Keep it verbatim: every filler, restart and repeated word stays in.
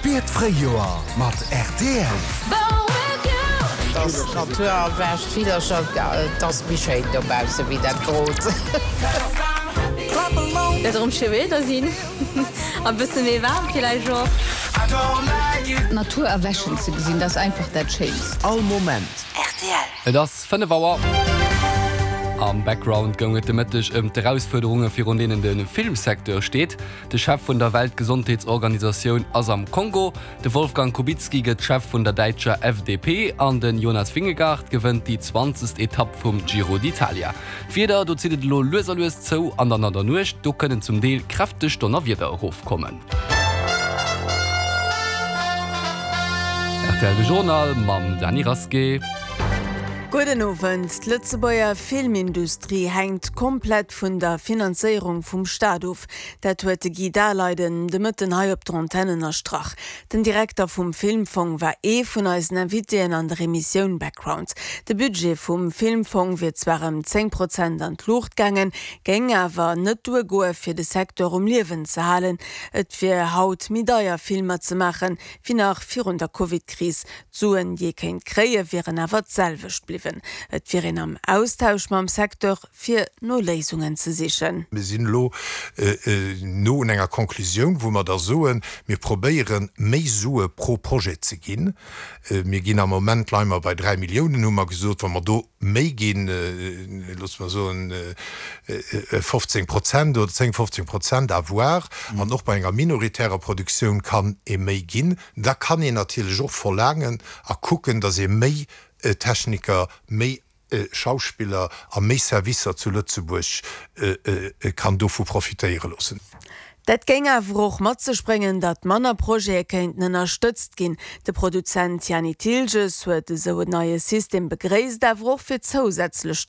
Spätfreioer mat R T L. Das Natur wärcht vieler schon das Bescheid dobause wie der Brot. Darum weder sinn a bisssen méi warm Jo. Natur erwäschen ze gesinn, das einfach der Chase. All Moment. R T L. Das Fënnewauer. Am Background gonget de Mëttech ëm d'Herausforderungen fir run denen den Filmsektor steht. De Chef vun der Weltgesundheitsorganisation ass am Kongo, de Wolfgang Kubicki get Chef vun der Deitscher F D P an den Jonas Vingegaard gewënnt die zwanzigste Etapp vum Giro d'Italia. Vider do zidet lo Loserloes zou an der Nader nucht, do kënnen zum Deel kräfteg Donner wieder hochkommen. R T L Journal mam Dani Raske. Guten Abend. Die Lützebauer Filmindustrie hängt komplett von der Finanzierung vom Staat auf. Das hat Guy Darleiden de Mitten hei op der Antennen erstrach. Den Direktor vom Filmfonds war eh von unseren Invitien an der Emission Background. Das Budget vom Filmfonds wird zwar um zehn Prozent an die Luft gegangen, ging aber nicht durchgehen für den Sektor um Leben zu halten, et für Haut Medaille Filme zu machen, wie nach vor der Covid-Krise. Zuen, die kein Krähe wären aber selber geblieben. Et wären am Austausch mam Sektor fir no Lesungen ze sichern. Wir sind lo äh, äh, no in enger Konklusion, wo man da soen mir probieren méi Sue pro Projekt ze gin. Äh, mir gin am moment leimer bei drei Millionen Nummer gesot, wann man do méi gin äh, so äh, fünfzehn Prozent oder zehn bis fünfzehn Prozent avoir man mhm. noch bei enger minoritärer Produktion kann e méi gin. Da kann e natürlich auch verlangen a gucken, dass e méi Techniker, méi äh, Schauspieler a méi Servicer zu Lützeburg äh, äh, kann dofu profitéiere lassen. Dat ging auch mat zu springen, dat Mannerprojekten unterstützt gin. Der Produzent Janni Tilges huet so ein neues System begräst, der auch für zusätzlich